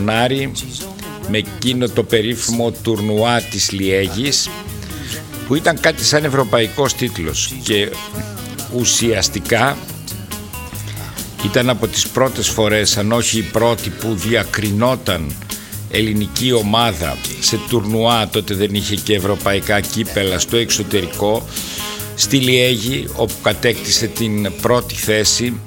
τον Άρη με εκείνο το περίφημο τουρνουά της Λιέγης, που ήταν κάτι σαν ευρωπαϊκός τίτλος και ουσιαστικά ήταν από τις πρώτες φορές, αν όχι η πρώτη, που διακρινόταν ελληνική ομάδα σε τουρνουά. Τότε δεν είχε και ευρωπαϊκά κύπελα, στο εξωτερικό, στη Λιέγη, όπου κατέκτησε την πρώτη θέση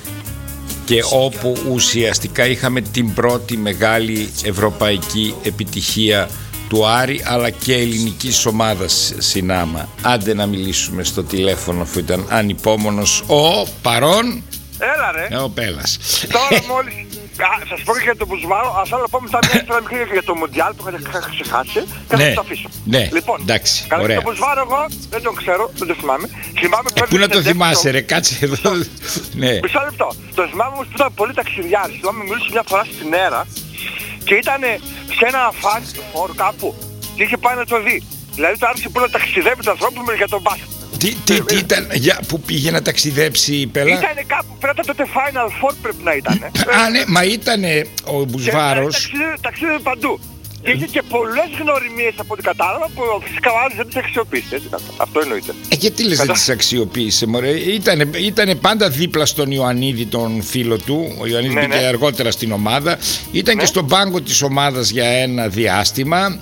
και όπου ουσιαστικά είχαμε την πρώτη μεγάλη ευρωπαϊκή επιτυχία του Άρη, αλλά και ελληνικής ομάδας συνάμα. Άντε να μιλήσουμε στο τηλέφωνο, αφού ήταν ανυπόμονος ο παρόν. Έλα ρε. Ο Πέλας. Τώρα μόλις σας πω και για τον Μπουσβάρο, αλλά θέλω να πω μετά μια ιστορία μικρή για το Μουντιάλ που είχα ξεχάσει και θα το αφήσω. Ναι, λοιπόν, εντάξει, καλά, ωραία. τον Μπουσβάρο εγώ δεν τον ξέρω, δεν το θυμάμαι. Πού να το θυμάσαι ρε, κάτσε εδώ. Ναι. Μισό λεπτό. Το θυμάμαι όμως που ήταν πολύ ταξιδιάρης. Θυμάμαι μιλούσε μια φορά στην Έρα και ήταν σε ένα φάστφορ κάπου και είχε πάει να το δει. Δηλαδή το άρχισε που να ταξιδεύει τον ανθρώπου για τον μπάσκετ. Τι ήταν, που πήγε να ταξιδέψει η Πέλα? Ήτανε κάπου, πρέπει να τότε Final Four πρέπει να ήταν. Α, ναι, μα ήτανε ο Μπουσβάρος. Ταξίδευε παντού. Και είχε και πολλές γνωριμίες από ό,τι κατάλαβα που φυσικά ο άλλος δεν τις αξιοποίησε. Αυτό εννοείται. Γιατί λες δεν τις αξιοποίησε, μωρέ? Ήτανε πάντα δίπλα στον Ιωαννίδη, τον φίλο του. Ο Ιωαννίδης μπήκε αργότερα στην ομάδα. Ήταν και στον πάγκο της ομάδας για ένα διάστημα.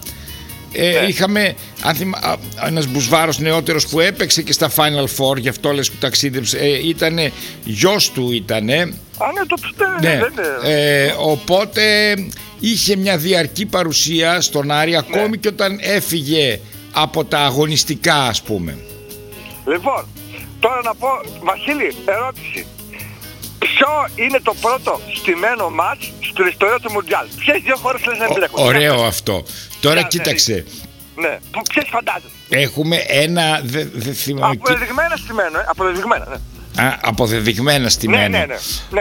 Είχαμε ένας Μπουσβάρος νεότερος που έπαιξε και στα Final Four, γι' αυτό λες που ταξίδεψε. Ήτανε γιος του ήτανε. Α, ναι, το πιστεύω. Οπότε είχε μια διαρκή παρουσία στον Άρη, ακόμη και όταν έφυγε από τα αγωνιστικά, ας πούμε. Λοιπόν, τώρα να πω, Βασίλη, ερώτηση. Ποιο είναι το πρώτο στημένο μάτς στην ιστορία του Μουντιάλ? Ποιες δύο χώρες λες να εμπλέκουν? Ωραίο αυτό. Τώρα κοίταξε. Ναι, ποιες φαντάζεσαι? Έχουμε ένα... Αποδεδειγμένα στημένο, αποδεδειγμένα, ναι. Αποδεδειγμένα στημένο. Ναι.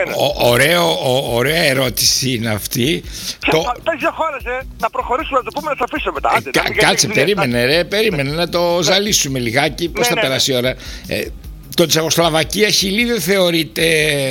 Ωραία ερώτηση είναι αυτή. Πες δύο χώρες, να προχωρήσουμε να το πούμε, να το αφήσω μετά. Κάτσε, περίμενε να το ζαλίσουμε λιγάκι. Πώς θα περάσει η ώρα? Το Τσεχοσλοβακία Χιλή δεν θεωρείται...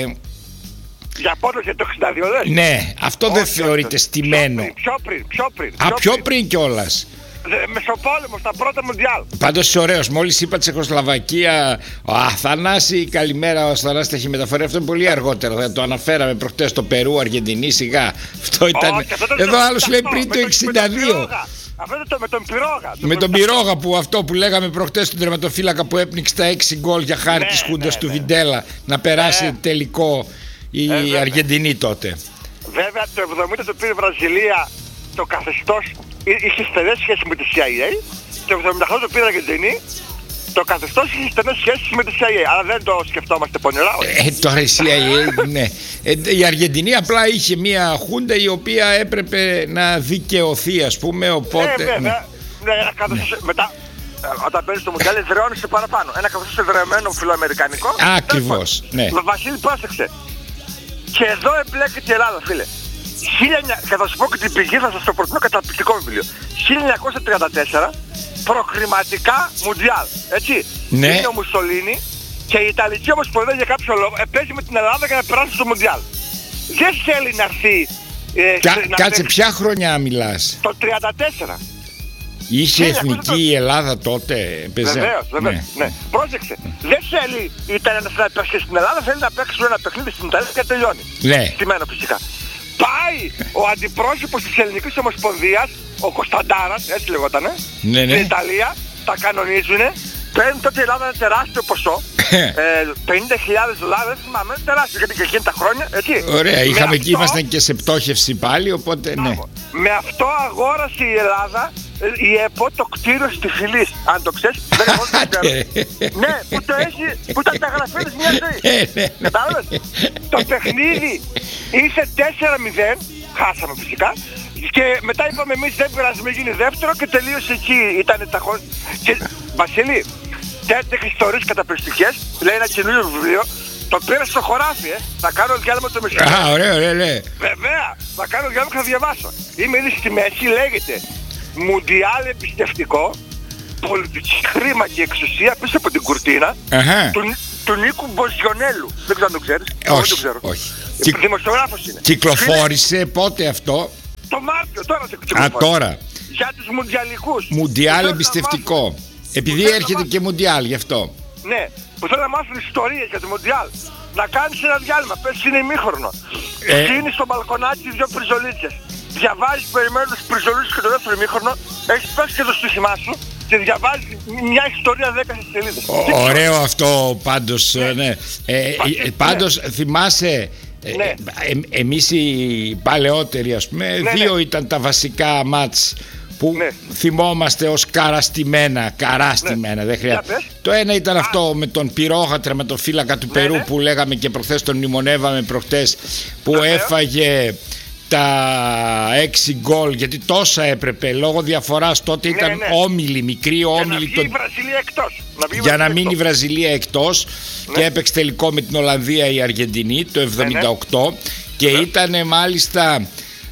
Για πόνο για το 62 λες? Ναι, αυτό δεν θεωρείται στημένο. Πιο πριν κιόλας. Μεσοπόλεμο, στα πρώτα Μουντιάλ. Πάντως είσαι ωραίος. Μόλις είπα Τσεχοσλοβακία, Θανάση, καλημέρα, ο Θανάσης τα έχει μεταφορεί. Αυτό είναι πολύ αργότερα. Θα το αναφέραμε προχτές, το Περού, Αργεντινή, σιγά. Αυτό ήταν. Εδώ άλλος λέει πριν το 62. Αυτό με τον Πυρόγα. Με τον Πυρόγα, που αυτό που λέγαμε προχτές, τον τερματοφύλακα που έπνιξε τα 6 γκολ για χάρη της Χούντας του Βιντέλα να περάσει τελικό η Αργεντινή τότε. Βέβαια το 70 το πήρε η Βραζιλία, το καθεστώς είχε στενές σχέσεις με τη CIA. Το 78 το πήρε η Αργεντινή, το καθεστώς είχε στενές σχέσεις με τη CIA. Αλλά δεν το σκεφτόμαστε πονηρά. Τώρα η CIA, ναι. Η Αργεντινή απλά είχε μια Χούντα η οποία έπρεπε να δικαιωθεί, ας πούμε, οπότε... Μετά, όταν παίρνεις το Μουντιάλ, εδραιώνεσαι παραπάνω. Ένα καθεστώς εδραιωμένο φιλοαμερικανικό. Ακριβώς, ναι. Βασίλη, πρόσεξε. Και εδώ εμπλέκεται η Ελλάδα, φίλε. Και θα σου πω και την πηγή, θα σας το προτείνω, καταπληκτικό βιβλίο. 1934, προκριματικά Μουντιάλ. Έτσι. Ναι. Είναι ο Μουσολίνι και η Ιταλική Ομοσπονδία για κάποιο λόγο παίζει με την Ελλάδα για να περάσει στο Μουντιάλ. Δεν θέλει να έρθει. Κάτσε, ποια χρονιά μιλάς? Το 1934. Είχε εθνική η Ελλάδα τότε? Βεβαίως, ναι. Πρόσεξε. Δεν θέλει η Ιταλία να παίξει στην Ελλάδα, θέλει να παίξει ένα παιχνίδι στην Ιταλία και τελειώνει. Ναι. Στημένο φυσικά. Πάει ο αντιπρόσωπος της Ελληνικής Ομοσπονδίας, ο Κωνσταντάρας, έτσι λεγότανε, στην Ιταλία, τα κανονίζουνε. Παίρνει τότε η Ελλάδα ένα τεράστιο ποσό, $50,000, δεν θυμάμαι, τεράστιο, γιατί και εκείνη τα χρόνια, έτσι. Ωραία, ήμασταν και σε πτώχευση πάλι, οπότε ναι. Με αυτό αγόρασε η Ελλάδα η ΕΠΟ το κτίριο στη Φυλής, αν το ξέρεις, δεν έχω το ξέρω. Ναι, που το έχει, που ήταν τα γραφεία μια ζωή. Κατάλαβες, το παιχνίδι είσαι 4-0, χάσαμε φυσικά. Και μετά είπαμε εμείς δεν πειράζει, με γίνει δεύτερο και τελείωσε εκεί, ήταν τα χρόνια. Και Βασίλη, τέτοιες ιστορίες καταπληκτικές, λέει ένα καινούριο βιβλίο, το πήρα στο χωράφι, θα κάνω διάλειμμα το μεσημέρι. Α, ωραία, ναι. Βέβαια, θα κάνω διάλειμμα και θα διαβάσω. Είμαι ήδη στη μέση, λέγεται Μουντιάλ εμπιστευτικό, πολιτική χρήμα και εξουσία πίσω από την κουρτίνα του Νίκου Μποζιονέλου. Δεν ξέρω αν το ξέρεις. Όχι. Δημοσιογράφος είναι. Κυκλοφόρησε πότε αυτό? Το Μάρτιο, τώρα. Τώρα. Για τους μουντιαλικούς. Μουντιάλ εμπιστευτικό. Επειδή έρχεται και μουντιάλ, γι' αυτό. Ναι, που θέλω να μάθουν ιστορίες για το μουντιάλ. Να κάνεις ένα διάλειμμα, πες είναι ημίχρονο. Κλείνεις στο μπαλκονάκι 2 πριζολίτσες. Διαβάζεις περιμένοντας τις πριζολίτσες και το δεύτερο ημίχρονο. Έχεις πέσει και το στοίχημά σου και διαβάζεις μια ιστορία 10 σελίδες. Ωραίο αυτό πάντως, ναι. Πάντως θυμάσαι, εμείς οι παλαιότεροι, ας πούμε, 2 ήταν τα βασικά μάτς που θυμόμαστε ως καραστημένα, δεν χρειάζεται. Το ένα ήταν αυτό με τον πυρόγατρα, με τον φύλακα του Περού που λέγαμε και προχθές, τον μνημονεύαμε προχθές, που έφαγε τα 6 γκολ, γιατί τόσα έπρεπε λόγω διαφοράς. Τότε ήταν όμιλοι, μικροί όμιλοι, για να μείνει η Βραζιλία εκτός, και έπαιξε τελικό με την Ολλανδία η Αργεντινή το 78 και ήταν μάλιστα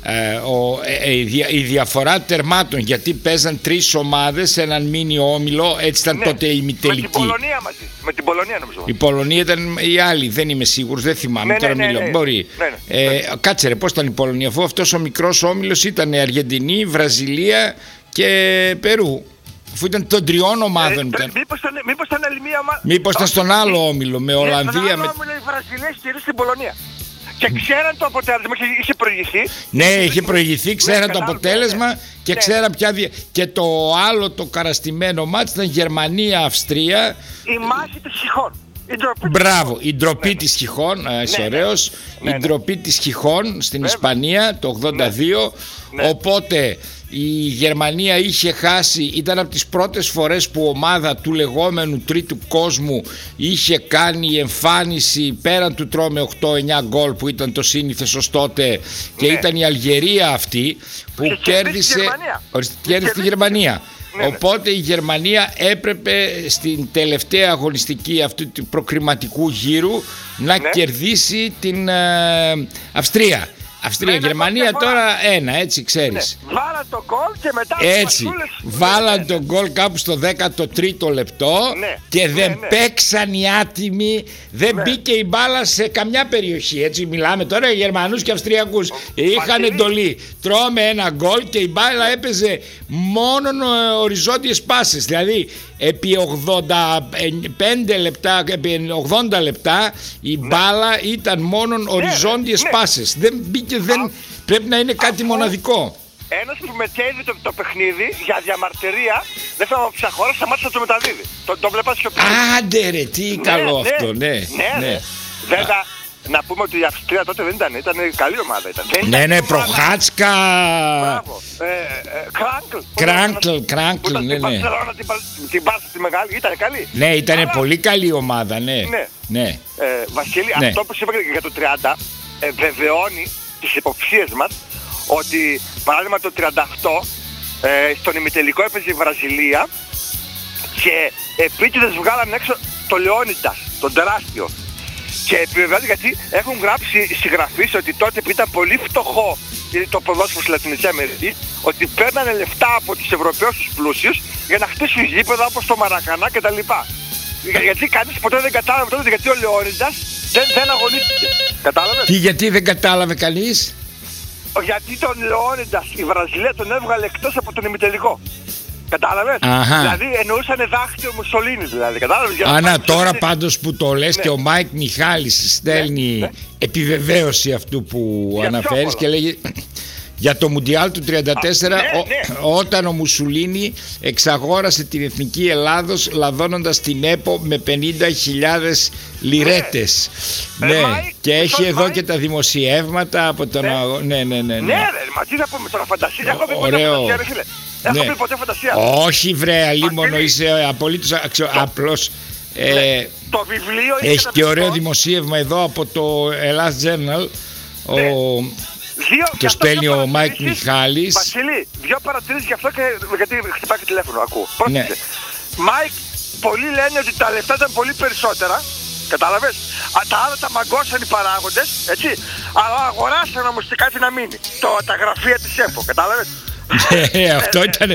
η διαφορά τερμάτων, γιατί παίζαν 3 ομάδες σε έναν μίνι όμιλο. Έτσι ήταν τότε η ημιτελική. Με την Πολωνία μαζί. Με την Πολωνία νομίζω. Η Πολωνία ήταν η άλλη, δεν είμαι σίγουρος, δεν θυμάμαι. Τώρα μιλώ. Μπορεί. Κάτσε ρε, πώς ήταν η Πολωνία, αφού αυτός ο μικρός όμιλος ήταν η Αργεντινή, Βραζιλία και Περού. Αφού ήταν των 3 ομάδων. Μήπως ήταν άλλη μία ομάδα. Μήπως ήταν στον άλλο όμιλο με Ολλανδία. Στον άλλο όμιλο η Βραζιλία στηρίζει στην Πολωνία. Και ξέραν το αποτέλεσμα, είχε προηγηθεί. Ναι, είχε προηγηθεί, ξέραν το αποτέλεσμα και ξέραν πια. Και το άλλο το καραστημένο μάτς ήταν Γερμανία-Αυστρία. Η μάχη της Χιχών. Μπράβο, η ντροπή της Χιχών, είσαι ωραίος. Η ντροπή της Χιχών στην Ισπανία το 82. Οπότε η Γερμανία είχε χάσει, ήταν από τις πρώτες φορές που ομάδα του λεγόμενου τρίτου κόσμου είχε κάνει εμφάνιση πέραν του τρώμε 8-9 γκολ που ήταν το σύνηθες ως τότε, και ήταν η Αλγερία αυτή που κέρδισε τη Γερμανία. Οπότε η Γερμανία έπρεπε στην τελευταία αγωνιστική αυτού του προκριματικού γύρου να κερδίσει την Αυστρία. Αυστρία-Γερμανία τώρα 1, έτσι ξέρεις. Βάλαν τον γκολ και μετά. Έτσι. Βάλαν τον γκολ κάπου στο 13ο λεπτό και δεν παίξαν οι άτιμοι. Δεν μπήκε η μπάλα σε καμιά περιοχή. Έτσι μιλάμε τώρα για Γερμανούς και Αυστριακούς. Είχαν εντολή. Τρώμε ένα γκολ και η μπάλα έπαιζε μόνο οριζόντιες πάσες. Δηλαδή επί 85 λεπτά, επί 80 λεπτά η μπάλα ήταν μόνο οριζόντιες πάσες. Δεν μπήκε. Πρέπει να είναι κάτι μοναδικό. Ένας που μετέδει το παιχνίδι για διαμαρτυρία, δεν θα ποια χώρα, σταμάτησε να το μεταδίδει. Το βλέπα πιο πριν. Άντε ρε, τι καλό αυτό, ναι. Βέβαια, να πούμε ότι η Αυστρία τότε δεν ήταν καλή ομάδα. Ναι, Προχάτσκα. Μπράβο. Κράνκλ, ναι. Την Μπάρσα τη μεγάλη, ήταν καλή. Ναι, ήταν πολύ καλή ομάδα, ναι. Βασίλη, αυτό που σου είπα για το 30 βεβαιώνει τις υποψίες μας ότι παράδειγμα το 38 στον ημιτελικό έπαιζε η Βραζιλία και επίτηδες βγάλαν έξω το Λεόνιντας, τον τεράστιο, και επιβεβαιώνει γιατί έχουν γράψει συγγραφείς ότι τότε που ήταν πολύ φτωχό το ποδόσφαιρο στη Λατινική Αμερική, ότι παίρνανε λεφτά από τους Ευρωπαίους τους πλούσιους για να χτίσουν γήπεδα όπως το Μαρακανά κτλ. Γιατί κανείς ποτέ δεν κατάλαβε τότε γιατί ο Λεόνιντας δεν αγωνίστηκε. Κατάλαβες? Τι, γιατί δεν κατάλαβε κανείς? Γιατί τον Λεόνιντας η Βραζιλία τον έβγαλε εκτός από τον ημιτελικό. Κατάλαβες? Δηλαδή εννοούσαν δάχτυλο Μουσολίνη, δηλαδή. Κατάλαβες? Τώρα πάντως που το λες και ο Μάικ Μιχάλης στέλνει επιβεβαίωση αυτού που αναφέρεις και λέγει για το Μουντιάλ του 34 όταν ο Μουσολίνη εξαγόρασε την Εθνική Ελλάδος λαδώνοντας την ΕΠΟ με 50.000 λιρέτες. Και έχει εδώ και τα δημοσιεύματα από τον Ναι, μα τι θα πούμε τώρα, φαντασία. Έχω πει ποτέ φαντασία, ρε φίλε. Έχω πει ποτέ φαντασία. Όχι βρε, αλίμονο, είσαι απολύτως απλός. Το βιβλίο έχει και ωραίο δημοσίευμα εδώ από το Ελλάς Journal. Το στέλνει ο Μάικ Μιχάλης. Βασίλη, 2 παρατηρήσεις γι' αυτό και γιατί χτυπάει και τηλέφωνο, ακούω. Πρόσεξε. Μάικ, πολλοί λένε ότι τα λεφτά ήταν πολύ περισσότερα. Κατάλαβες? Τα άλλα τα μαγκώσαν οι παράγοντες, έτσι. Αλλά αγοράσαν όμως και κάτι να μείνει. Τα γραφεία της ΕΠΟ, κατάλαβες? Αυτό ήταν.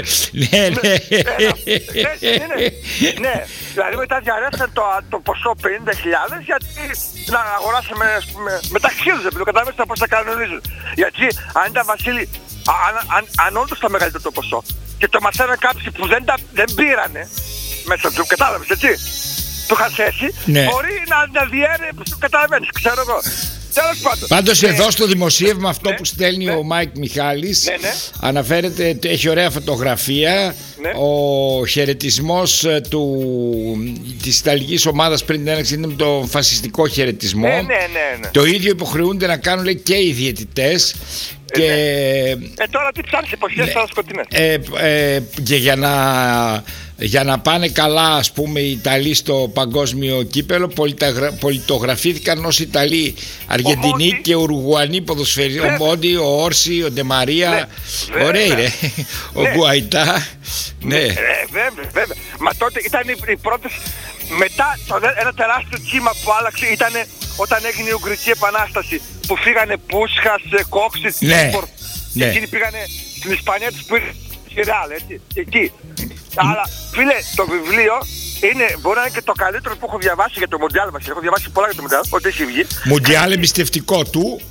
Ναι, δηλαδή μετά διαρρεύσαν το ποσό 50.000 γιατί να αγοράσαμε μεταξύ τους, κατάλαβες πώς τα κανονίζουν. Γιατί αν ήταν, Βασίλη, αν όντως το μεγαλύτερο το ποσό και το μαθαίνουν κάποιοι που δεν πήρανε μέσα του, κατάλαβες έτσι, του είχαν θέσει, ναι. Μπορεί να διέρευε, καταλαβαίνεις, ξέρω εγώ. Πάντως εδώ στο δημοσίευμα αυτό που στέλνει ο Μάικ Μιχάλης αναφέρεται, έχει ωραία φωτογραφία, ο χαιρετισμός της Ιταλικής ομάδας πριν την έναρξη είναι με τον φασιστικό χαιρετισμό. Το ίδιο υποχρεούνται να κάνουν, λέει, και οι διαιτητές. Και τώρα τι ψάχνεις, εποχές τώρα σκοτεινές. Και για να πάνε καλά, ας πούμε, οι Ιταλοί στο παγκόσμιο κύπελο, πολιτογραφήθηκαν ως Ιταλοί, Αργεντινοί και Ουρουγουανοί ποδοσφαιριστές. Ο Μόντι, ο Όρση, ο Ντεμαρία. Ωραίοι, ρε. Ο Γκουαϊτά. Ναι. Βέβαια. Μα τότε ήταν οι πρώτες. Μετά ένα τεράστιο κύμα που άλλαξε ήταν όταν έγινε η Ουγγρική Επανάσταση. Που φύγανε Πούσχας, Κόξιτς, Σπορ. Εκείνοι πήγανε στην Ισπανία τους που ήρθαν στη Ρεάλ, έτσι. Εκεί. Αλλά φίλε, το βιβλίο μπορεί να είναι και το καλύτερο που έχω διαβάσει για το Μουντιάλ μας. Έχω διαβάσει πολλά για το Μουντιάλ, ό,τι έχει βγει. Μουντιάλ εμπιστευτικό του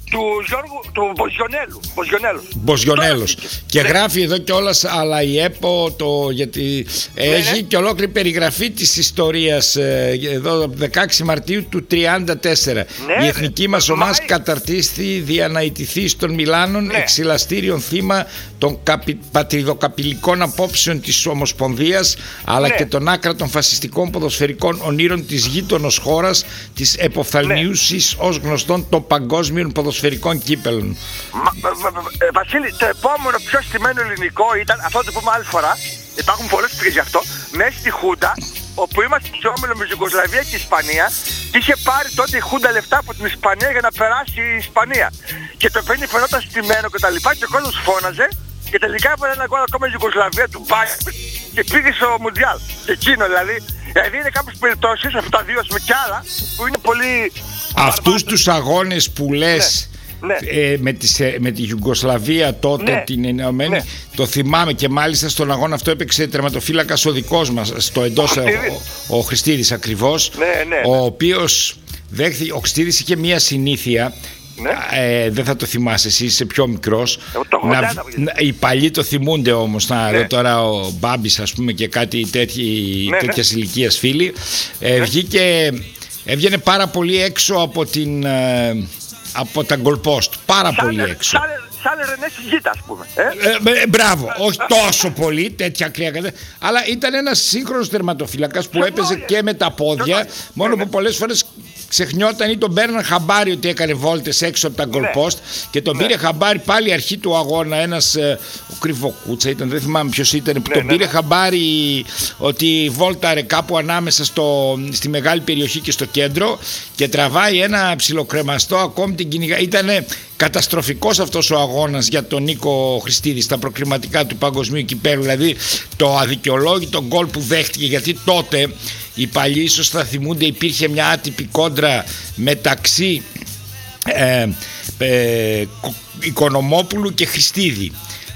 Μποζιονέλος. Και γράφει εδώ κιόλας, αλλά η ΕΠΟ γιατί έχει και ολόκληρη περιγραφή της ιστορίας εδώ 16 Μαρτίου του 1934. Η εθνική μας ομάδα καταρτίστη δια να ιτηθεί στον Μιλάνων εξυλαστήριον θύμα των πατριδοκαπηλικών απόψεων της Ομοσπονδίας, αλλά και των άκρατων φασιστικών ποδοσφαιρικών ονείρων της γείτονος χώρας, της εποφθαλμιούσης ως γνωστών των παγκόσμιων ποδοσφαιρικών κύπελων. Βασίλη, το επόμενο πιο στημένο ελληνικό ήταν, αυτό το πούμε άλλη φορά, υπάρχουν πολλές πηγές γι' αυτό, μέσα στη Χούντα, όπου είμαστε σε όμιλο με Ιουγκοσλαβία και Ισπανία, και είχε πάρει τότε η Χούντα λεφτά από την Ισπανία για να περάσει η Ισπανία. Και το παίρνει, φαινόταν στημένο και τα λοιπά, και ο κόσμος φώναζε, και τελικά έβαλε ένα γκολ ακόμα η Ιουγκοσλαβία του Μπάσκετ και πήγε στο Μουντιάλ. Εκείνο δηλαδή. Δηλαδή είναι κάποιες περιπτώσεις, αυτά τα δύο με κι άλλα, που είναι πολύ. Αυτούς τους αγώνες που λες, με τη Ιουγκοσλαβία τότε, την ενωμένη, το θυμάμαι, και μάλιστα στον αγώνα αυτό έπαιξε τερματοφύλακας ο δικός μας στο εντός, ο Χριστίδης ακριβώς, ο οποίος ο Χριστίδης είχε μία συνήθεια. Δεν θα το θυμάσαι, εσύ είσαι πιο μικρός. Οι παλιοί το θυμούνται όμως. Εδώ τώρα ο Μπάμπης, ας πούμε, και κάτι τέτοιας ηλικίας φίλοι, έβγαινε πάρα πολύ έξω από τα γκολπόστ. Πάρα πολύ έξω. Σαν Ρενέ Σιγίτα, ας πούμε. Μπράβο, όχι τόσο πολύ, τέτοια ακραία, αλλά ήταν ένας σύγχρονος τερματοφύλακας που έπαιζε και με τα πόδια, μόνο που πολλές φορές ξεχνιόταν ή τον παίρναν χαμπάρι ότι έκανε βόλτες έξω από τα γκολπόστ, και τον πήρε χαμπάρι πάλι αρχή του αγώνα ένας, ο Κρυβοκούτσα ήταν, δεν θυμάμαι ποιος ήταν, που τον πήρε χαμπάρι ότι βόλταρε κάπου ανάμεσα στη μεγάλη περιοχή και στο κέντρο, και τραβάει ένα ψιλοκρεμαστό, ακόμη την κυνηγά. Ήτανε καταστροφικός αυτός ο αγώνας για τον Νίκο Χριστίδη στα προκριματικά του παγκοσμίου κυπέλλου, δηλαδή το αδικαιολόγητο γκολ που δέχτηκε, γιατί τότε οι παλιοί ίσως θα θυμούνται, υπήρχε μια άτυπη κόντρα μεταξύ Οικονομόπουλου και Χριστίδη.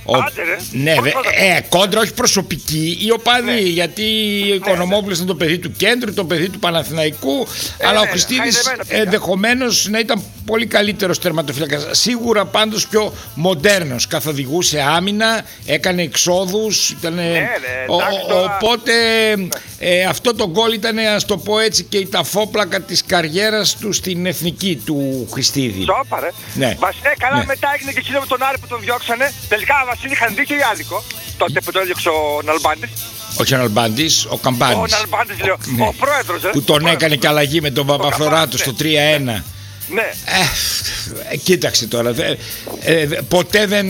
Κόντρα όχι προσωπική, οι οπαδοί, γιατί ο Οικονομόπουλος ήταν το παιδί του κέντρου, το παιδί του Παναθηναϊκού, αλλά ο Χριστίδης ενδεχομένως να ήταν πολύ καλύτερος τερματοφύλακας, σίγουρα πάντως πιο μοντέρνος, καθοδηγούσε άμυνα, έκανε εξόδους, οπότε αυτό το γκολ ήταν, ας το πω έτσι, και η ταφόπλακα της καριέρας του στην εθνική του Χριστίδη. Σόπα, ρε. Καλά, μετά έγινε και εκείνο με τον Άρη που τον διώξανε. Τελικά, Βασίλη, είχαν δίκιο ή άδικο τότε που τον έδιωξε ο Ναλμπάντης? Όχι ο Ναλμπάντης, ο Καμπάνης. Ο Ναλμπάντης, λέω. Ο πρόεδρος, που τον έκανε και αλλαγή με τον Παπαφλωράτο στο 3-1. Ναι. Κοίταξε τώρα. Ποτέ δεν.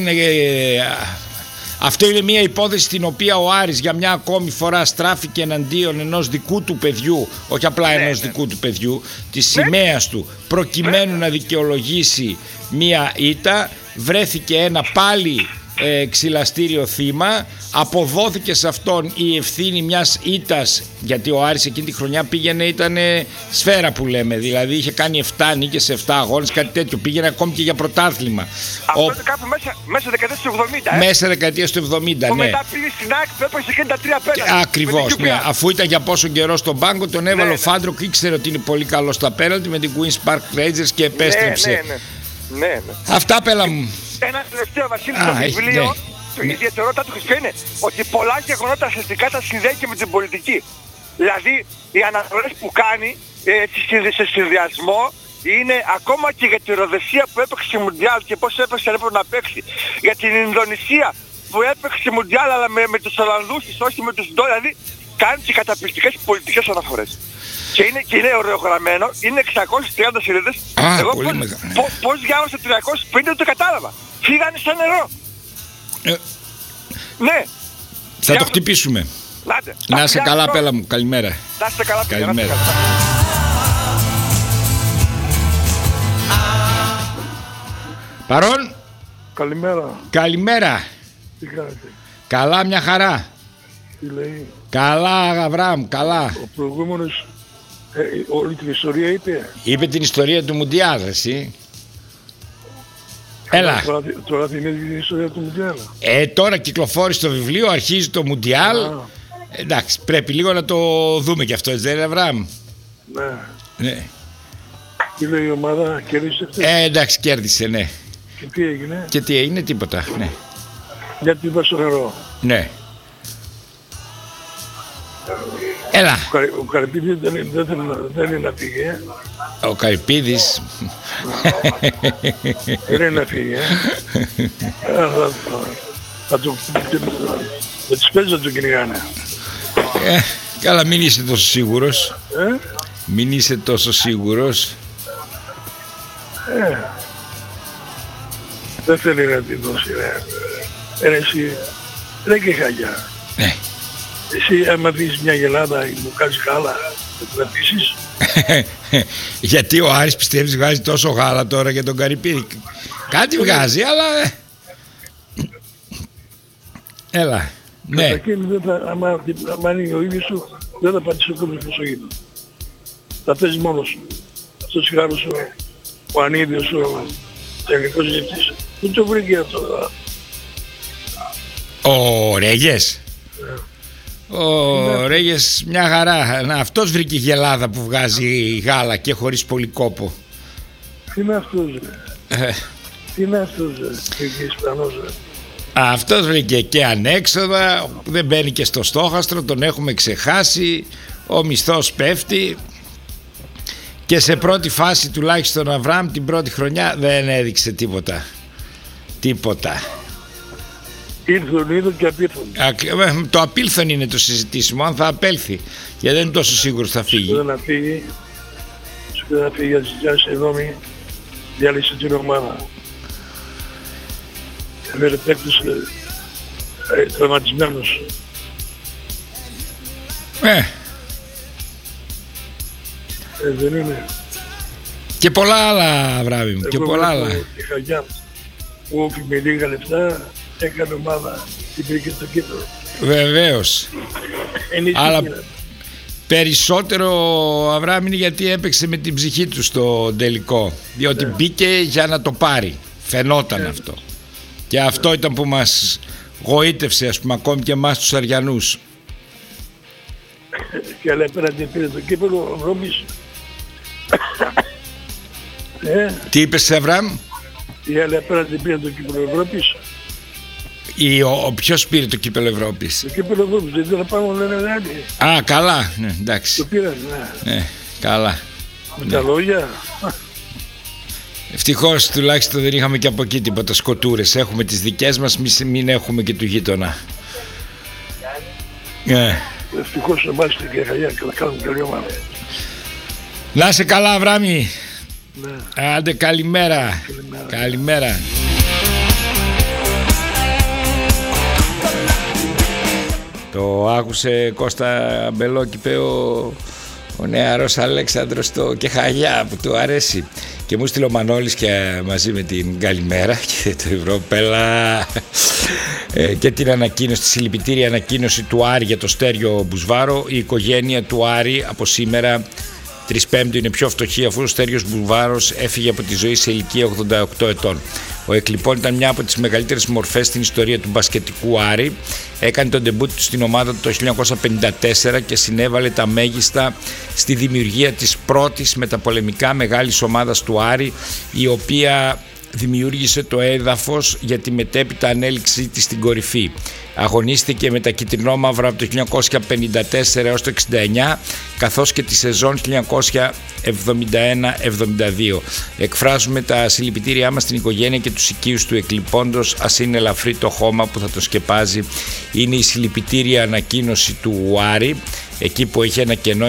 Αυτό είναι μια υπόθεση στην οποία ο Άρης για μια ακόμη φορά στράφηκε εναντίον ενός δικού του παιδιού, όχι απλά ενός δικού του παιδιού, της σημαίας του, προκειμένου να δικαιολογήσει μια ήττα. Βρέθηκε ένα πάλι ξυλαστήριο θύμα, αποδόθηκε σε αυτόν η ευθύνη μιας ήττας, γιατί ο Άρης εκείνη τη χρονιά πήγαινε, ήταν σφαίρα που λέμε, δηλαδή είχε κάνει 7 νίκες σε 7 αγώνες, κάτι τέτοιο, πήγαινε ακόμη και για πρωτάθλημα. Αυτό είναι κάπου μέσα δεκαετίας του 70. Μέσα δεκαετίας του 70, που μετά πήγε στην ΑΕΚ που έπαιξε και τα 3 πέναλτι. Ακριβώς, ναι. Αφού ήταν για πόσο καιρό στον πάγκο, τον έβαλε ο Φάντροκ, ήξερε ότι είναι πολύ καλό στα πέναλτι με την Queen's Park Rangers και επέστρεψε. Ναι. Αυτά, πέλα μου. Ένα τελευταίο, Βασίλη, στο βιβλίο, η ιδιαιτερότητα του Χριστιανού είναι ότι πολλά γεγονότα αστικά τα συνδέει και με την πολιτική. Δηλαδή, οι αναφορές που κάνει σε συνδυασμό είναι ακόμα και για τη Ροδεσία που έπαιξε Μουντιάλ και πώς έπαιξε να παίξει. Για την Ινδονησία που έπαιξε Μουντιάλ αλλά με τους Ολλανδούς της, όχι με τους Ντό, δηλαδή κάνει και καταπληκτικές πολιτικές αναφορές. Και είναι ωραιογραμμένο, είναι 630 σελίδες. Εγώ πώς διάβασα 350 δεν το κατάλαβα. Φύγανε σαν νερό. Ναι. Θα το χτυπήσουμε. Να είσαι καλά, πέλα μου. Καλημέρα. Να είστε καλά, καλημέρα. Παρόν. Καλημέρα. Καλημέρα. Τι κάνετε? Καλά, μια χαρά. Τι λέει? Καλά, Αβραάμ, καλά. Ο προηγούμενος όλη την ιστορία είπε. Είπε την ιστορία του Μουντιάλ, εσύ. Έλα. Τώρα θυμίζει την ιστορία του Μουντιάλ. Τώρα κυκλοφόρησε το βιβλίο, αρχίζει το Μουντιάλ. Εντάξει, πρέπει λίγο να το δούμε κι αυτό, έτσι δεν είναι, Αβραάμ? Ναι. Τι λέει η ομάδα, κέρδισε χθες? Εντάξει, κέρδισε, ναι. Και τι έγινε? Και τι έγινε, τίποτα, ναι. Γιατί είπα στο νερό. Ναι. Έλα. Ο Καρυπίδης δεν είναι να φύγει. Ο Καρυπίδης. Δεν είναι να φύγει. Θα τις παίζει να το κυνηγάνε. Καλά, μην είσαι τόσο σίγουρος. Μην είσαι τόσο σίγουρος. Δεν θέλει να την δώσει, ρε. Εσύ, ρε και χαγιά. Ναι. Εσύ άμα δεις μια γελάδα ή μου κάνεις γάλα, θα την αφήσεις? Γιατί ο Άρης πιστεύεις βγάζει τόσο γάλα τώρα για τον Καρυπίδη? Κάτι βγάζει, αλλά... Έλα, ναι. Καταρχήν, άμα είναι ο ίδιος σου, δεν θα πατήσει ο κόσμος πόσο γίνεται. Θα παίζει μόνος σου. Αυτό σιγάρο σου, ο Ανίδιος, ο τεχνικός διευθυντής. Πού το βρήκε αυτό? Ο Ρέγες. Ο Ρέγες μια χαρά. Αυτός βρήκε γελάδα που βγάζει γάλα και χωρίς πολύ κόπο. Τι είναι αυτός, ρε? Τι είναι αυτός, ρε? Και Ισπανός, ρε. Αυτός βρήκε και ανέξοδα, δεν μπαίνει και στο στόχαστρο, τον έχουμε ξεχάσει, ο μισθός πέφτει και σε πρώτη φάση τουλάχιστον Αβραάμ την πρώτη χρονιά δεν έδειξε τίποτα. Τίποτα. Ήρθον, είδον και απήλθον. Το απήλθον είναι το συζητήσιμο, αν θα απέλθει, γιατί δεν είναι τόσο σίγουρος θα φύγει. Σου να φύγει, για να ζητιάσει ενόμη, διάλυσε την ομάδα. Έφερε παίκτες τραυματισμένους. Δεν είναι. Και πολλά άλλα, Αβραάμ μου, και πολλά άλλα. Η Χαγιά που όφη με λίγα λεφτά έκανε ομάδα και πήγε στο κύπρο. Βεβαίως. Αλλά περισσότερο Αβραάμ είναι γιατί έπαιξε με την ψυχή του στο τελικό. Διότι μπήκε για να το πάρει. Φαινόταν αυτό. Και αυτό ήταν που μας γοήτευσε, ας πούμε, ακόμη και εμάς τους Αριανούς. Και αλλά πέρατε πήρε το κύπελο ο Ρώμης. Τι είπες, Αβραάμ? Η άλλη πέρατε πήρε το κύπελο Ευρώπης. Ποιος πήρε το κύπελο Ευρώπης? Το κύπελο Ευρώπης, δεν ήταν πάνω, λένε άλλοι. Α, καλά, ναι, εντάξει. Το πήραν, ναι. Καλά. Με τα λόγια. Ευτυχώς τουλάχιστον δεν είχαμε και από εκεί τίποτα σκοτούρες. Έχουμε τις δικές μας, μην έχουμε και του γείτονα. Ευτυχώς να μάλιστα και Χαγιά και να κάνουμε καλή ομάδα. Να είσαι καλά, Αβραάμι. Ναι. Άντε, καλημέρα. Καλημέρα. Το άκουσε Κώστα Μπελόκη, είπε ο νεαρός Αλέξανδρος το Κεχαγιά που του αρέσει. Και μου στείλε ο Μανώλης και μαζί με την καλημέρα και το Ευρωπέλα και την ανακοίνωση, τη συλληπιτήρια ανακοίνωση του Άρη για το Στέριο Μπουσβάρο. Η οικογένεια του Άρη από σήμερα 3 Πέμπτου είναι πιο φτωχή, αφού ο Στέριος Μπουσβάρος έφυγε από τη ζωή σε ηλικία 88 ετών. Ο Εκλιπών ήταν μια από τις μεγαλύτερες μορφές στην ιστορία του μπασκετικού Άρη. Έκανε τον ντεμπούτ του στην ομάδα του το 1954 και συνέβαλε τα μέγιστα στη δημιουργία της πρώτης μεταπολεμικά μεγάλης ομάδας του Άρη, η οποία δημιούργησε το έδαφος για τη μετέπειτα ανέλυξή της στην κορυφή. Αγωνίστηκε με τα κυτρινόμαυρα από το 1954 έως το 1969, καθώς και τη σεζόν 1971-72. Εκφράζουμε τα συλληπιτήριά μας στην οικογένεια και τους οικείους του εκλειπώντος, ας είναι ελαφρύ το χώμα που θα το σκεπάζει. Είναι η συλληπιτήρια ανακοίνωση του Άρη, εκεί που είχε ένα κενό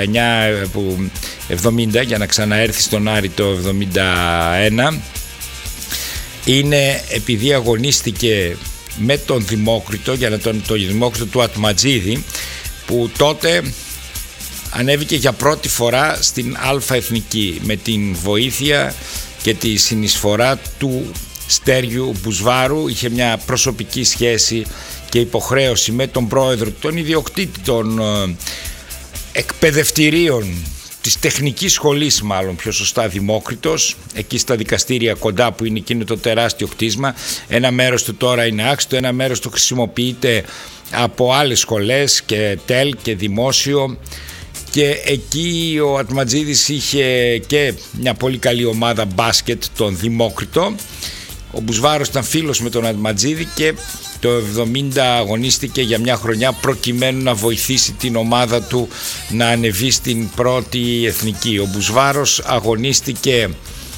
69-70 για να ξαναέρθει στον Άρη το 71. Είναι επειδή αγωνίστηκε με τον Δημόκριτο, για να τον Δημόκριτο του Ατματζίδη, που τότε ανέβηκε για πρώτη φορά στην Α Εθνική με την βοήθεια και τη συνεισφορά του Στέριου Μπουσβάρου. Είχε μια προσωπική σχέση και υποχρέωση με τον πρόεδρο, τον ιδιοκτήτη των εκπαιδευτηρίων της τεχνικής σχολής, μάλλον πιο σωστά Δημόκριτος, εκεί στα δικαστήρια κοντά που είναι εκείνο το τεράστιο κτίσμα. Ένα μέρος του τώρα είναι άξιτο, ένα μέρος του χρησιμοποιείται από άλλες σχολές και ΤΕΛ και δημόσιο, και εκεί ο Ατματζίδης είχε και μια πολύ καλή ομάδα μπάσκετ, τον Δημόκριτο. Ο Μπουσβάρος ήταν φίλος με τον Ατματζίδη και το 70 αγωνίστηκε για μια χρονιά προκειμένου να βοηθήσει την ομάδα του να ανεβεί στην πρώτη εθνική. Ο Μπουσβάρος αγωνίστηκε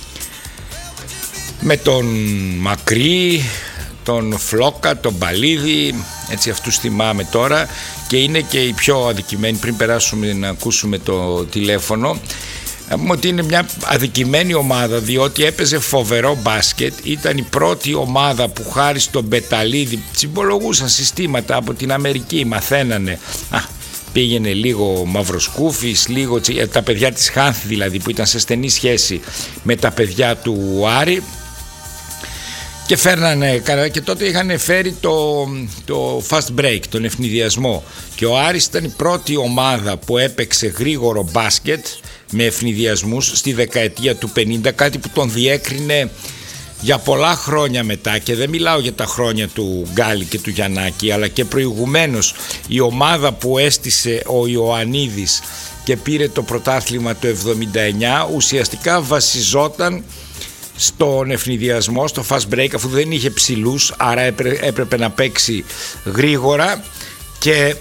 με τον Μακρύ, τον Φλόκα, τον Παλίδη, έτσι αυτούς θυμάμαι τώρα, και είναι και οι πιο αδικημένοι. Πριν περάσουμε να ακούσουμε το τηλέφωνο, να πούμε ότι είναι μια αδικημένη ομάδα, διότι έπαιζε φοβερό μπάσκετ. Ήταν η πρώτη ομάδα που χάρη στον Μπεταλίδη τσιμπολογούσαν συστήματα από την Αμερική, μαθαίνανε. Πήγαινε λίγο Μαυροσκούφης, λίγο τα παιδιά της Χάνθη δηλαδή, που ήταν σε στενή σχέση με τα παιδιά του Άρη, και φέρνανε, και τότε είχαν φέρει το fast break, τον ευνηδιασμό, και ο Άρης ήταν η πρώτη ομάδα που έπαιξε γρήγορο μπάσκετ με ευνηδιασμούς στη δεκαετία του 50, κάτι που τον διέκρινε για πολλά χρόνια μετά, και δεν μιλάω για τα χρόνια του Γκάλη και του Γιαννάκη, αλλά και προηγουμένως η ομάδα που έστησε ο Ιωαννίδης και πήρε το πρωτάθλημα το 79 ουσιαστικά βασιζόταν στον ευνηδιασμό, στο fast break, αφού δεν είχε ψηλούς, άρα έπρεπε να παίξει γρήγορα, και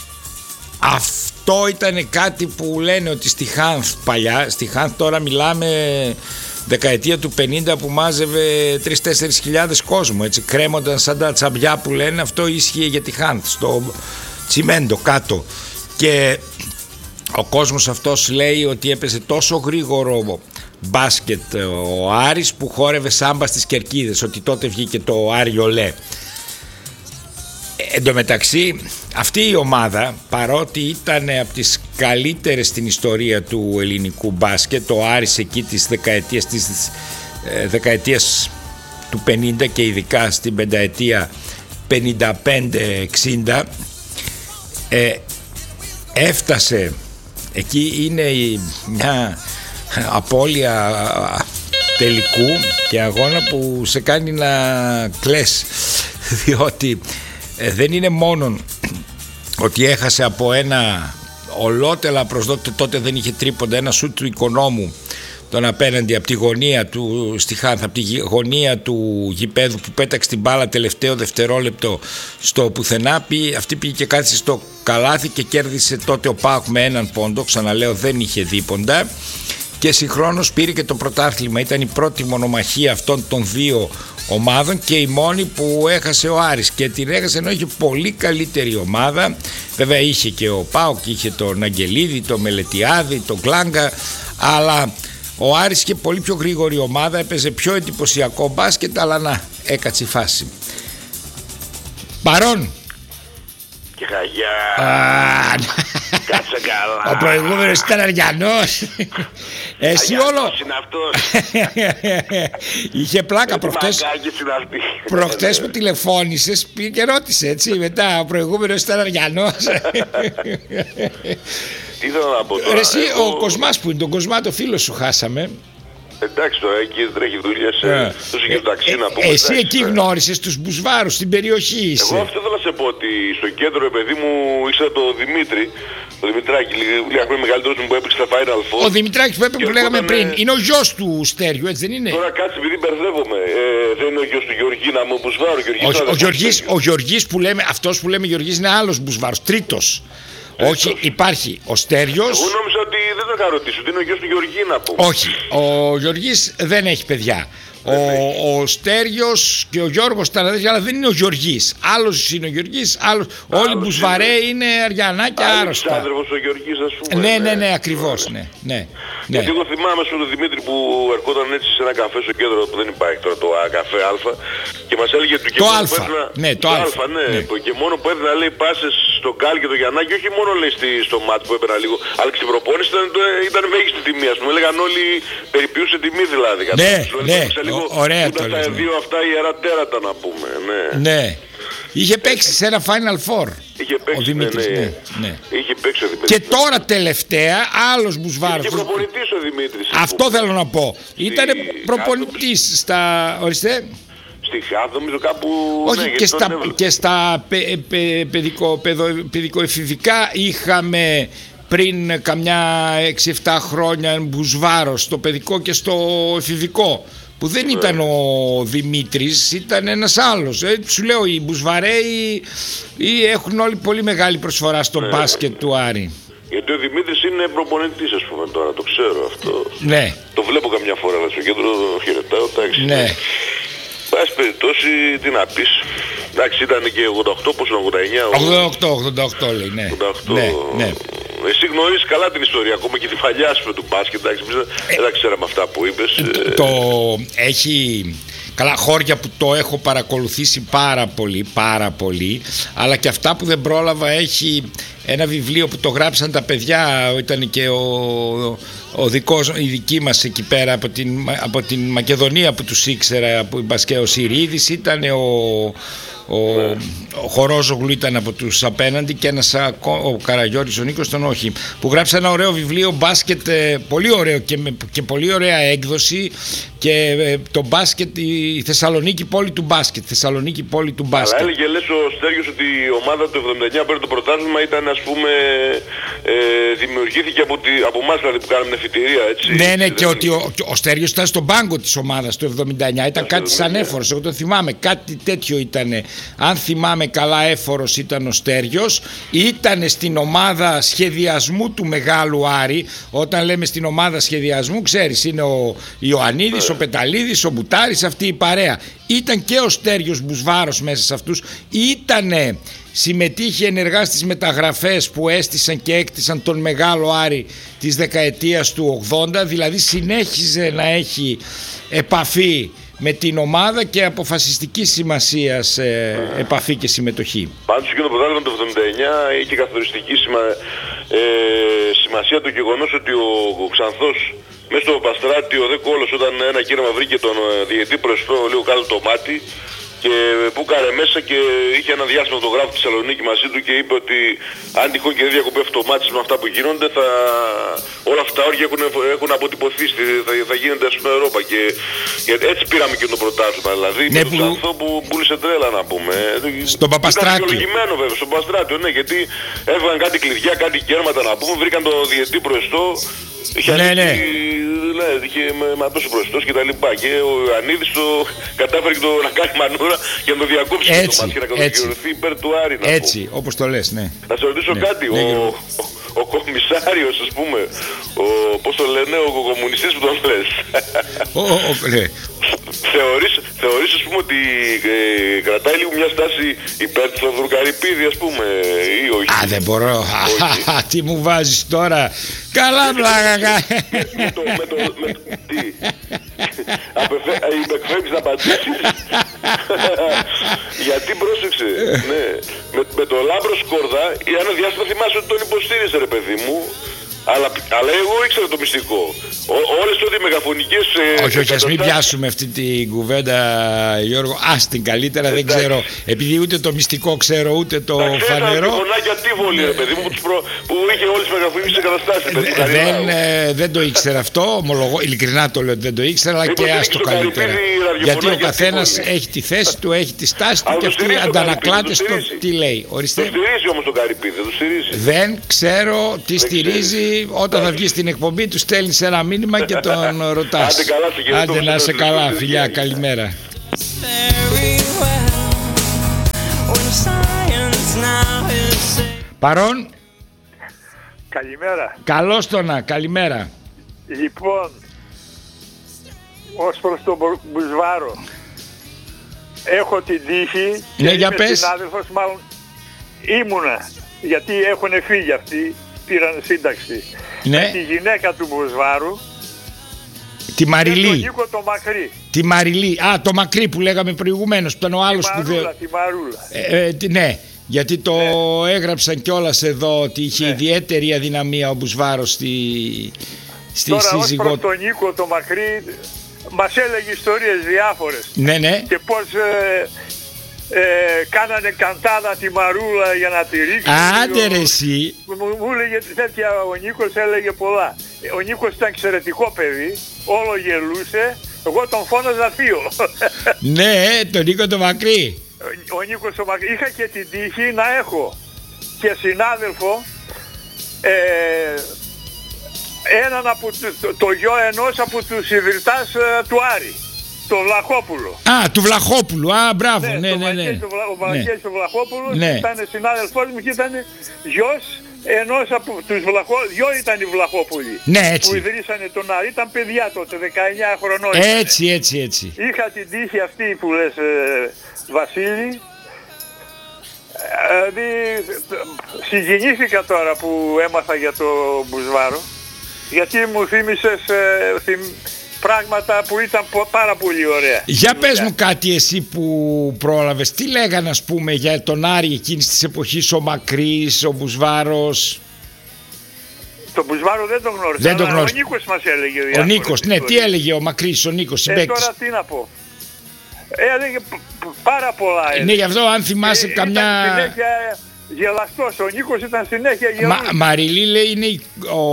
αυτό ήταν κάτι που λένε ότι στη Χάνθ παλιά, στη Χάνθ τώρα μιλάμε δεκαετία του 50 που μάζευε 3-4 χιλιάδες κόσμο, έτσι κρέμονταν σαν τα τσαμπιά που λένε, αυτό ίσχυε για τη Χάνθ στο τσιμέντο κάτω, και ο κόσμος αυτός λέει ότι έπαιζε τόσο γρήγορο μπάσκετ ο Άρης που χόρευε σάμπα στις κερκίδες, ότι τότε βγήκε το Άριολέ. Εν τω μεταξύ αυτή η ομάδα, παρότι ήταν από τις καλύτερες στην ιστορία του ελληνικού μπάσκετ, ο Άρης εκεί της δεκαετίας του 50 και ειδικά στην πενταετία 55-60, έφτασε εκεί, είναι μια απώλεια τελικού και αγώνα που σε κάνει να κλαις, διότι δεν είναι μόνο ότι έχασε από ένα ολότελα προσδόκητο, τότε δεν είχε τρίποντα, ένα σούτ του Οικονόμου τον απέναντι από τη γωνία του στη Χάνθ, από τη γωνία του γηπέδου που πέταξε την μπάλα τελευταίο δευτερόλεπτο στο πουθενά, αυτή πήγε και κάθισε στο καλάθι και κέρδισε τότε ο ΠΑΟΚ με έναν πόντο, ξαναλέω δεν είχε δίποντα, και συγχρόνως πήρε και το πρωτάθλημα. Ήταν η πρώτη μονομαχία αυτών των δύο ομάδων και η μόνη που έχασε ο Άρης, και την έχασε ενώ είχε πολύ καλύτερη ομάδα. Βέβαια είχε και ο ΠΑΟΚ, είχε τον Αγγελίδη, τον Μελετιάδη, τον Κλάγκα, αλλά ο Άρης είχε πολύ πιο γρήγορη ομάδα, έπαιζε πιο εντυπωσιακό μπάσκετ, αλλά να, έκατσε η φάση. Παρόν. Και χαγιά. Κάτσε καλά. Ο προηγούμενος ήταν Αριανός. Εσύ όλο. Είναι αυτός. Είχε πλάκα προχτές που τηλεφώνησες, πήγε και ρώτησε έτσι μετά. Ο προηγούμενος ήταν Αριανός. Τι θέλω να πω τώρα. Εσύ ο Κοσμάς που είναι, τον Κοσμά το φίλο σου χάσαμε. Εντάξει τώρα, εκεί δεν τρέχει δουλειά σε ταξί να πούμε. Εσύ εκεί γνώρισες τους Μπουσβάρους στην περιοχή είσαι. Εγώ αυτό θέλω να σε σε πω ότι στο κέντρο, παιδί μου, ήξερα το Δημήτρη. Ο Δημητράκη, λίγα χρόνια μεγαλύτερος μου, που έπαιξε στα Final Four. Ο Δημητράκης που λέγαμε πριν, είναι ο γιος του Στέριου, έτσι δεν είναι? Τώρα κάτσε, επειδή μπερδεύομαι. Δεν είναι ο γιος του Γεωργίνα μου, Μπουσβάρου. Ο Γεωργής που λέμε, αυτός που λέμε Γεωργής είναι άλλος Μπουσβάρος, τρίτος. Όχι, υπάρχει ο Στέριος. Εγώ νόμιζα ότι δεν το είχα ρωτήσει, ότι είναι ο γιος του Γεωργίνα που. Όχι, ο Γεωργής δεν έχει παιδιά. Ο Στέριος και ο Γιώργος τα αδέρφια, αλλά δεν είναι ο Γεωργής. Άλλος είναι ο Γεωργής, άλλος. Όλοι οι Μπουσβαρέοι είναι αριανάκια άρρωστα. Αλεξάνδρος ο Γεωργής, ας πούμε. Ναι, ακριβώς. Ναι. Γιατί εγώ θυμάμαι στον Δημήτρη που ερχόταν έτσι σε ένα καφέ στο κέντρο που δεν υπάρχει τώρα, το καφέ Α, και μας έλεγε του και το μόνο Α. που έδινα, Ναι, το Α. Ναι. Και μόνο που έδινα, λέει, πάσες στον Γκάλι και το Γιαννάκη, όχι μόνο, λέει, στο μάτ που έπαιρνα λίγο, αλλά και στην προπόνηση ήταν μέγιστη τιμή, ας πούμε. Λέγαν όλοι, περιποιούσε τιμή δηλαδή. Ναι, ωραία το λες. Τα δύο αυτά ιερά τέρατα, να πούμε. Ναι. Είχε παίξει σε ένα Final Four. Είχε παίξει, ο Δημήτρης, ναι. Είχε παίξει ο Δημήτρης. Και τώρα τελευταία άλλος Μπουσβάρος. Και προπονητής ο Δημήτρης. Αυτό θέλω να πω. Ήταν προπονητής στα... Ορίστε. Στη Χάθ, νομίζω κάπου... Όχι, ναι, και στα παιδικοεφηβικά είχαμε πριν καμιά 6-7 χρόνια Μπουσβάρος στο παιδικό και στο εφηβικό. Που δεν ήταν ο Δημήτρης, ήταν ένας άλλος. Σου λέω, οι Μπουσβαρέοι έχουν όλοι πολύ μεγάλη προσφορά στο μπάσκετ του Άρη. Γιατί ο Δημήτρης είναι προπονητής, ας πούμε, τώρα, το ξέρω αυτό. Ναι. Το βλέπω καμιά φορά, αλλά στο κέντρο χαιρετάω, εντάξει. Ναι. Πάση περιπτώσει, τι να πεις. Εντάξει, ήταν και 88, πώς είναι, 89. 88 λέει, ναι. 88. Ναι. Εσύ γνωρίζεις καλά την ιστορία, ακόμα και τη φαλιά σου του μπάσκετ, εντάξει, δεν τα ξέραμε αυτά που είπες. Έχει καλά χώρια που το έχω παρακολουθήσει πάρα πολύ, αλλά και αυτά που δεν πρόλαβα. Έχει ένα βιβλίο που το γράψαν τα παιδιά, ήταν και η δική μας εκεί πέρα από την Μακεδονία που τους ήξερα, που ο Συρίδης ήταν, ο Χορόζογλου ήταν από τους απέναντι και ο Καραγιώρης ο Νίκος τον όχι, που γράψε ένα ωραίο βιβλίο μπάσκετ, πολύ ωραίο και πολύ ωραία έκδοση, και το μπάσκετ, η Θεσσαλονίκη πόλη του μπάσκετ. Αλλά έλεγε, λες, ο Στέργιος ότι η ομάδα του 79 πέρα το πρωτάθλημα ήταν, ας πούμε, δημιουργήθηκε από εμάς, δηλαδή, που κάναμε εφητηρία, έτσι. Ναι, και ότι ο Στέργιος ήταν στον πάγκο της ομάδας του 79, ήταν κάτι σαν έφορος, εγώ το θυμάμαι, κάτι τέτοιο ήταν. Αν θυμάμαι καλά, έφορος ήταν ο Στέργιος. Ήταν στην ομάδα σχεδιασμού του Μεγάλου Άρη. Όταν λέμε στην ομάδα σχεδιασμού, ξέρεις, είναι ο Ιωαννίδης, ο Πεταλίδης, ο Μπουτάρης, αυτή η παρέα. Ήταν και ο Στέργιος Μπουσβάρος μέσα σε αυτούς. Συμμετείχε ενεργά στις μεταγραφές που έστησαν και έκτισαν τον Μεγάλο Άρη της δεκαετίας του 80. Δηλαδή συνέχιζε να έχει επαφή με την ομάδα και αποφασιστική σημασία επαφή και συμμετοχή. Πάντως και το πρωτάθλημα του 79 είχε καθοριστική σημασία το γεγονός ότι ο Ξανθός μέσα στο Παστράτη, ο Δε Κόλος, όταν ένα κήρυμα βρήκε τον διαιτή προεστό λίγο κάτω το μάτι και μπούκαρε μέσα και είχε ένα διάστημα φωτογράφο στη Θεσσαλονίκη μαζί του και είπε ότι αν τυχόν και δεν διακοπεί αυτό το μάτι με αυτά που γίνονται, όλα αυτά τα όρια έχουν αποτυπωθεί, θα γίνεται, ας πούμε, Ευρώπα, και έτσι πήραμε και το πρωτάθλημα, δηλαδή με τον Ξανθό που πούλησε τρέλα, να πούμε. Στον Παπαστράτιο. Ήταν δικαιολογημένο βέβαια, στον Παπαστράτιο, ναι, γιατί έβγαν κάτι κλειδιά, κάτι κέρματα, να πούμε, βρήκαν το διαιτή προεστό. Είχε ματώσει ο προεστός και τα λοιπά. Και ο Ιωαννίδης κατάφερε και να κάνει μανούρα και να το διακόψει το μάτι και να κατοχυρωθεί υπέρ του Άρη. Έτσι, όπως το λες, ναι. Να σε ρωτήσω κάτι. Ο κομμισάριος, ας πούμε, πώς το λένε, ο κομμουνιστής που τον λες. Θεωρείς, ας πούμε, ότι κρατάει λίγο μια στάση υπέρ του Θοδωρκαρυπίδη, ας πούμε, ή όχι? Δεν μπορώ. Τι μου βάζεις τώρα. Καλά πλάκα. Τι? Υπεκφεύγεις να απαντήσεις. Γιατί πρόσεξε, ναι. Με το Λάμπρο Σκόρδα, για ένα διάστημα θυμάσαι ότι τον υποστήριζε, ρε παιδί μου. Αλλά εγώ ήξερα το μυστικό. Όλες τότε οι μεγαφωνικές... Όχι, ας μην πιάσουμε αυτή την κουβέντα, Γιώργο. Ας την καλύτερα, δεν ξέρω. Επειδή ούτε το μυστικό ξέρω, ούτε το φανερό. Τα φωνάκια Τίβολη, ρε παιδί μου, που είχε όλες τις μεγαφωνικές εγκαταστάσεις. Δεν το ήξερα αυτό, ομολογώ. Ειλικρινά το λέω ότι δεν το ήξερα, αλλά και άστο καλύτερα. Γιατί ο καθένας έχει τη θέση του, έχει τη στάση του και αυτή αντανακλάται στο τι λέει. Το στηρίζει όμως το Καρυπίδη, δεν το στηρίζει. Δεν ξέρω τι στηρίζει. Όταν θα βγει στην εκπομπή του στέλνεις ένα μήνυμα και τον ρωτάς. Άντε να είσαι καλά, φιλιά, καλημέρα. Παρόν. Καλημέρα. Καλώς το καλημέρα. Λοιπόν, ως προς τον Μπουσβάρο, έχω την τύχη και είμαι συνάδελφος, μάλλον ήμουνα, γιατί έχουν φύγει αυτοί, πήραν σύνταξη. Ναι. Τη γυναίκα του Μπουσβάρου, τη Μαριλή. τον Νίκο το Μακρύ. Τη Μαριλή. Α, το Μακρύ που λέγαμε προηγουμένως, που ήταν ο άλλος που δεν... Τη Μαρούλα. Ναι, γιατί το έγραψαν κιόλας εδώ ότι είχε ιδιαίτερη αδυναμία ο Μπουσβάρος στη τώρα, σύζυγό του. Τώρα ως προς τον Νίκο το Μακρύ, μας έλεγε ιστορίες διάφορες. Ναι. Και πώς κάνανε καντάδα τη Μαρούλα για να τη ρίξει. Άντε ρε εσύ. Μου έλεγε τέτοια, ο Νίκος έλεγε πολλά. Ο Νίκος ήταν εξαιρετικό παιδί, όλο γελούσε, εγώ τον φώναζα θείο. Ναι, τον Νίκο το Μακρύ. Ο Νίκος το Μακρύ. Είχα και την τύχη να έχω και συνάδελφο έναν από το γιο ενός από τους ιδρυτάς του Άρη. Το Βλαχόπουλο. Α, του Βλαχόπουλου. Α, μπράβο. Ναι. Ο Βαγγέλης του Βλαχόπουλου ήταν συνάδελφός μου και ήταν γιος ενός από τους Βλαχόπουλους. Δυο ήταν οι Βλαχόπουλοι. Ναι, έτσι. Που ιδρύσανε τον Άρη. Ήταν παιδιά τότε, 19 χρονών. Έτσι. Είχα την τύχη αυτή που λες, Βασίλη. Δηλαδή, συγκινήθηκα τώρα που έμαθα για το Μπουσβάρο. Γιατί μου θύμισες πράγματα που ήταν πάρα πολύ ωραία. Για πες μου κάτι εσύ που πρόλαβες. Τι λέγανε ας πούμε για τον Άρη εκείνης της εποχής, ο Μακρύς, ο Μπουσβάρος? Τον Μπουσβάρο δεν τον γνώρισα. Ο Νίκος μας έλεγε. Ο Νίκος, ναι, τι έλεγε ο Μακρύς, ο Νίκος συμπαίκτης? Τώρα τι να πω. Έλεγε πάρα πολλά. Ναι, γι' αυτό αν θυμάσαι καμιά... Ήταν συνέχεια γελαστός. Ο Νίκος ήταν συνέχεια γελαστός. Μαριλή λέει είναι η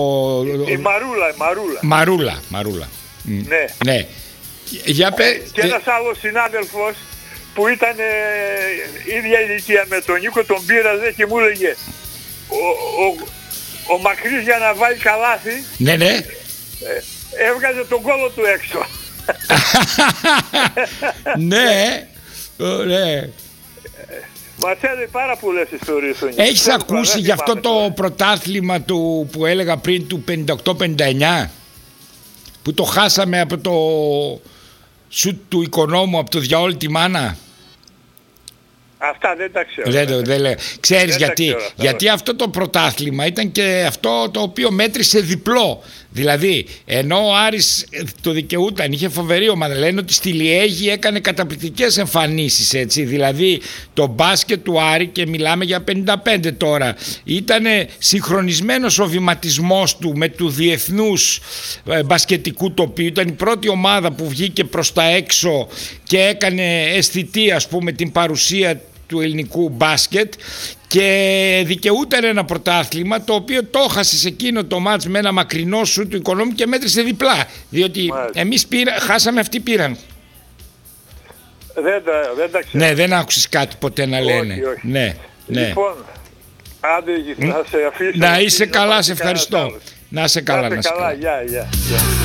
Μαρούλα. Ναι. Και ένας άλλος συνάδελφος που ήταν ίδια ηλικία με τον Νίκο, τον πήραζε και μου έλεγε ο Μακρύς για να βάλει καλάθι, ναι, έβγαζε τον κόλο του έξω. Ναι. Μας έλεγε πάρα πολλές ιστορίες. Έχεις ακούσει για αυτό το πρωτάθλημα του που έλεγα πριν του 58-59 που το χάσαμε από το σουτ του Οικονόμου από το διαόλ τη μάνα? Αυτά δεν τα ξέρω. Δεν λέω. Ξέρεις γιατί? Γιατί αυτό το πρωτάθλημα ήταν και αυτό το οποίο μέτρησε διπλό. Δηλαδή, ενώ ο Άρης το δικαιούταν, είχε φοβερή ομάδα. Λένε ότι στη Λιέγη έκανε καταπληκτικές εμφανίσεις, έτσι. Δηλαδή, το μπάσκετ του Άρη, και μιλάμε για 55 τώρα, ήταν συγχρονισμένος ο βηματισμός του με του διεθνούς μπασκετικού τοπίου. Ήταν η πρώτη ομάδα που βγήκε προς τα έξω και έκανε αισθητή, ας πούμε, την παρουσία του ελληνικού μπάσκετ και δικαιούταν ένα πρωτάθλημα το οποίο το χάσε σε εκείνο το μάτς με ένα μακρινό σου του Οικονόμου και μέτρησε διπλά, διότι εμείς χάσαμε, αυτοί πήραν. Δεν τα ξέρω. Ναι, δεν άκουσες κάτι ποτέ να λένε? Όχι. Ναι. Λοιπόν, άντε να σε αφήσω. Να είσαι καλά, σε ευχαριστώ. Να είσαι καλά. Γεια.